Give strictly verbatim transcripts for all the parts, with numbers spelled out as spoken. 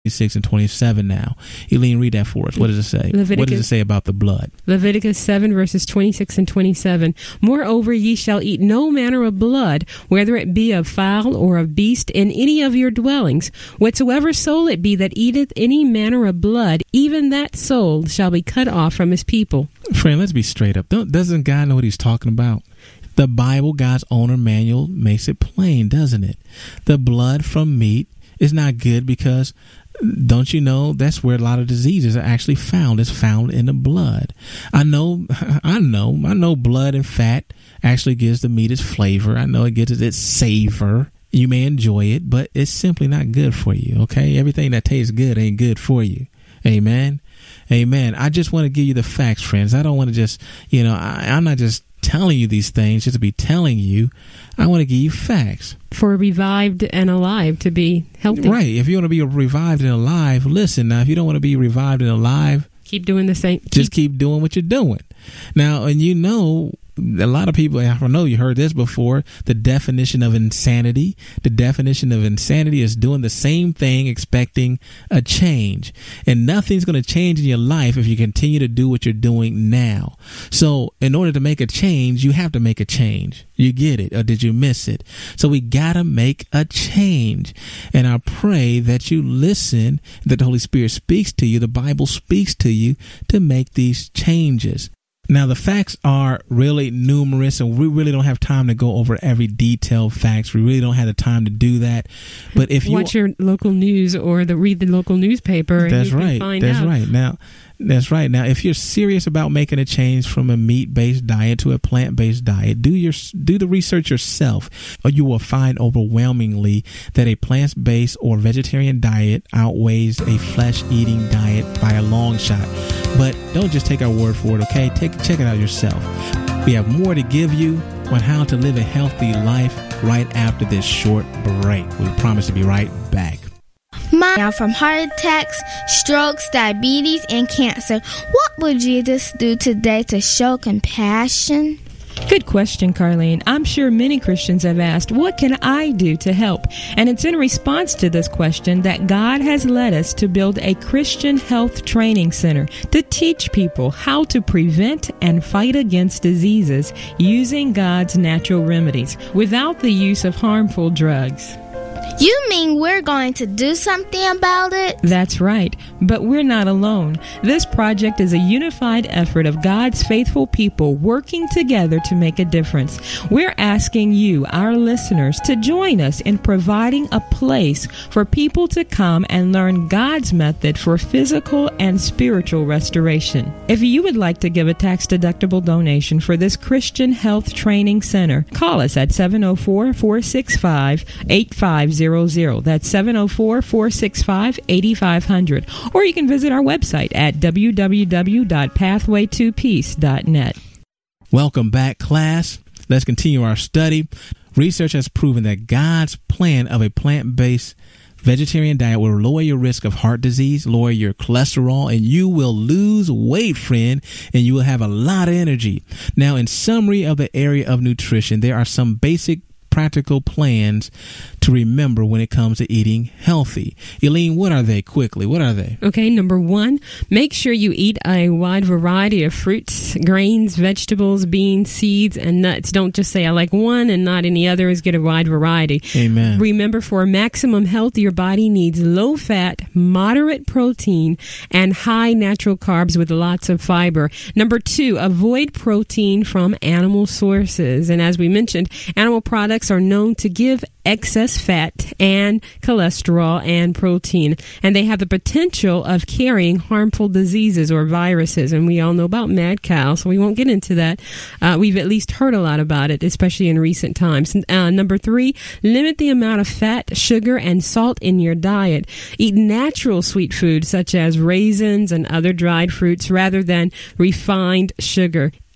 twenty-six and twenty-seven now. Eileen, read that for us. What does it say? Leviticus, what does it say about the blood? Leviticus seven, verses twenty-six and twenty-seven. Moreover, ye shall eat no manner of blood, whether it be of fowl or of beast, in any of your dwellings. Whatsoever soul it be that eateth any manner of blood, even that soul shall be cut off from his people. Friend, let's be straight up. Don't, doesn't God know what he's talking about? The Bible, God's owner manual, makes it plain, doesn't it? The blood from meat is not good because, don't you know, that's where a lot of diseases are actually found. It's found in the blood. I know, I know, I know blood and fat actually gives the meat its flavor. I know it gives it its savor. You may enjoy it, but it's simply not good for you, okay? Everything that tastes good ain't good for you. Amen? Amen. I just want to give you the facts, friends. I don't want to just, you know, I, I'm not just telling you these things just to be telling you. I want to give you facts. For revived and alive to be healthy. Right. If you want to be revived and alive, listen. Now, if you don't want to be revived and alive, keep doing the same. Just keep, keep doing what you're doing. Now, and you know, a lot of people, I know you heard this before, the definition of insanity. The definition of insanity is doing the same thing, expecting a change. And nothing's going to change in your life if you continue to do what you're doing now. So in order to make a change, you have to make a change. You get it? Or did you miss it? So we got to make a change. And I pray that you listen, that the Holy Spirit speaks to you, the Bible speaks to you to make these changes. Now, the facts are really numerous, and we really don't have time to go over every detailed facts. We really don't have the time to do that. But if you watch your local news or the read the local newspaper, that's and you right. can find that's out. right. Now, that's right. Now, if you're serious about making a change from a meat-based diet to a plant-based diet, do your do the research yourself, or you will find overwhelmingly that a plant-based or vegetarian diet outweighs a flesh-eating diet by a long shot. But don't just take our word for it, okay? Take check it out yourself. We have more to give you on how to live a healthy life right after this short break. We promise to be right back. Now, from heart attacks, strokes, diabetes, and cancer, what would Jesus do today to show compassion? Good question, Carlene. I'm sure many Christians have asked, what can I do to help? And it's in response to this question that God has led us to build a Christian health training center to teach people how to prevent and fight against diseases using God's natural remedies without the use of harmful drugs. You mean we're going to do something about it? That's right, but we're not alone. This project is a unified effort of God's faithful people working together to make a difference. We're asking you, our listeners, to join us in providing a place for people to come and learn God's method for physical and spiritual restoration. If you would like to give a tax-deductible donation for this Christian Health Training Center, call us at seven oh four, four six five, eight five zero zero. That's seven oh four, four six five, eight five zero zero. Or you can visit our website at w w w dot pathway to peace dot net. Welcome back, class. Let's continue our study. Research has proven that God's plan of a plant-based vegetarian diet will lower your risk of heart disease, lower your cholesterol, and you will lose weight, friend, and you will have a lot of energy. Now, in summary of the area of nutrition, there are some basic practical plans to remember when it comes to eating healthy. Eileen, what are they quickly? What are they? Okay, number one, make sure you eat a wide variety of fruits, grains, vegetables, beans, seeds, and nuts. Don't just say, I like one and not any others. Get a wide variety. Amen. Remember, for maximum health, your body needs low fat, moderate protein, and high natural carbs with lots of fiber. Number two, avoid protein from animal sources. And as we mentioned, animal products are known to give excess fat and cholesterol and protein, and they have the potential of carrying harmful diseases or viruses. And we all know about mad cow, so we won't get into that. Uh, we've at least heard a lot about it, especially in recent times. Uh, number three, limit the amount of fat, sugar, and salt in your diet. Eat natural sweet foods such as raisins and other dried fruits rather than refined sugar.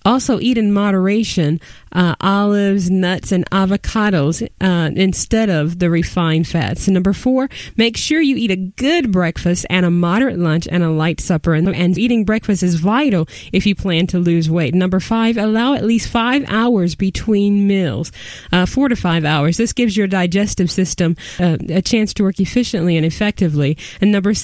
Also, eat in moderation uh, olives, nuts, and avocados uh, instead of the refined fats. Number four, make sure you eat a good breakfast and a moderate lunch and a light supper. And, and eating breakfast is vital if you plan to lose weight. Number five, allow at least five hours between meals, uh, four to five hours. This gives your digestive system uh, a chance to work efficiently and effectively. And number